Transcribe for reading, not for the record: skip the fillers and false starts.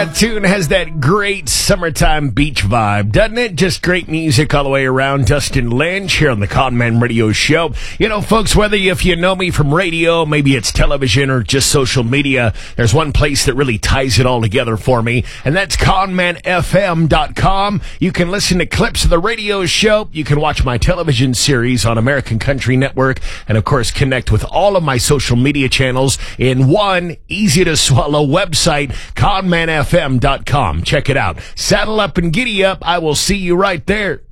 That tune has that great summertime beach vibe, doesn't it? Just great music all the way around. Dustin Lynch here on the Conman Radio Show. You know, folks, whether if you know me from radio, maybe it's television or just social media, there's one place that really ties it all together for me, and that's conmanfm.com. You can listen to clips of the radio show. You can watch my television series on American Country Network, and of course, connect with all of my social media channels in one easy-to-swallow website, conmanfm.com. Check it out. Saddle up and giddy up. I will see you right there.